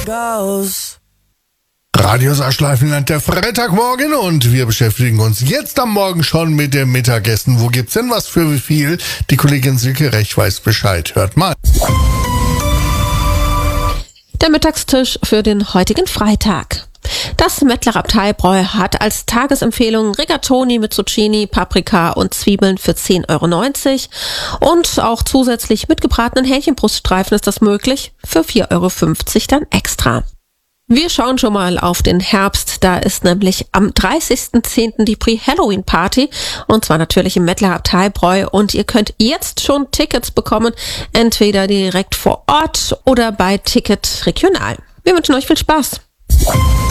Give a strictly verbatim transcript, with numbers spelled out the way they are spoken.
Radio Saarschleifenland, der Freitagmorgen, und wir beschäftigen uns jetzt am Morgen schon mit dem Mittagessen. Wo gibt's denn was für wie viel? Die Kollegin Silke Rech weiß Bescheid. Hört mal. Der Mittagstisch für den heutigen Freitag. Das Mettler Abteibräu hat als Tagesempfehlung Rigatoni mit Zucchini, Paprika und Zwiebeln für zehn Euro neunzig und auch zusätzlich mit gebratenen Hähnchenbruststreifen ist das möglich, für vier Euro fünfzig dann extra. Wir schauen schon mal auf den Herbst, da ist nämlich am dreißigsten zehnten die Pre-Halloween-Party und zwar natürlich im Mettler Abteibräu und ihr könnt jetzt schon Tickets bekommen, entweder direkt vor Ort oder bei Ticket Regional. Wir wünschen euch viel Spaß.